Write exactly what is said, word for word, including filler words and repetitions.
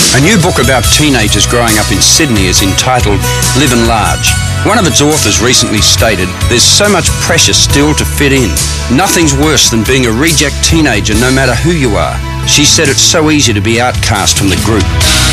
A new book about teenagers growing up in Sydney is entitled Livin' Large. One of its authors recently stated, "There's so much pressure still to fit in. Nothing's worse than being a reject teenager no matter who you are." She said it's so easy to be outcast from the group.